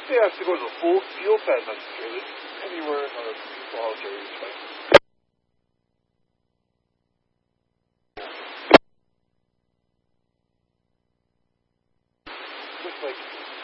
手足後の美容界なんですけど、anywhere in our people areas, right? Just like